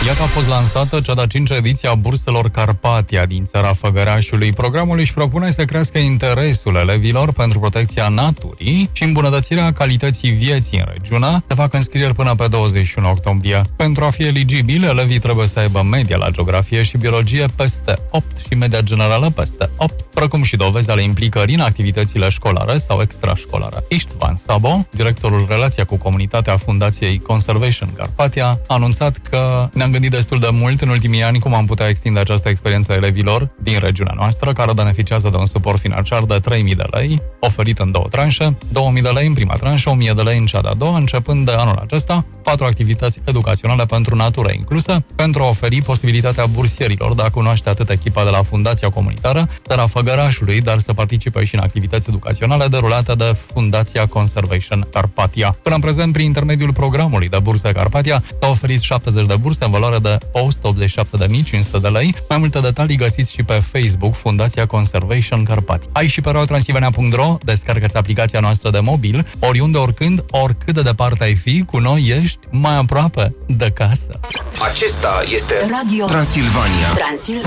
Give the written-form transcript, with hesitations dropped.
Iată a fost lansată cea de-a 5-a ediție a burselor Carpatia din țara Făgărașului. Programul își propune să crească interesul elevilor pentru protecția naturii și îmbunătățirea calității vieții în regiune. Se fac înscrieri până pe 21 octombrie. Pentru a fi eligibili, elevii trebuie să aibă media la geografie și biologie peste 8 și media generală peste 8, precum și dovezi ale implicării în activitățile școlare sau extrașcolare. Istvan Sabo, directorul relația cu comunitatea Fundației Conservation Carpatia, a anunțat că ne-am gândit destul de mult în ultimii ani cum am putea extinde această experiență elevilor din regiunea noastră, care beneficiază de un suport financiar de 3.000 de lei, oferit în 2 tranșe, 2.000 de lei în prima tranșă, 1.000 de lei în cea de-a doua, începând de anul acesta, 4 activități educaționale pentru natură inclusă, pentru a oferi posibilitatea bursierilor de a cunoaște atât echipa de la Fundația Comunitară, țara Făgărașului, dar să participe și în activități educaționale derulate de Fundația Conservation Carpatia. Până în prezent, prin intermediul programului de burse Carpatia, s-au oferit 70 de burse în valoare de 187.500 de lei. Mai multe detalii găsiți și pe Facebook Fundația Conservation Carpatia. Ai și pe rotransylvania.ro, descarcă-ți aplicația noastră de mobil, oriunde, oricând, oricât de departe ai fi, cu noi ești mai aproape de casă. Acesta este Radio Transilvania.